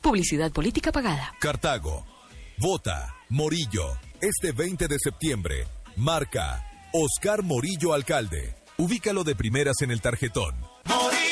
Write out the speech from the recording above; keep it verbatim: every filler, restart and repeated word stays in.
Publicidad política pagada. Cartago. Vota Morillo. Este veinte de septiembre. Marca Oscar Morillo Alcalde. Ubícalo de primeras en el tarjetón.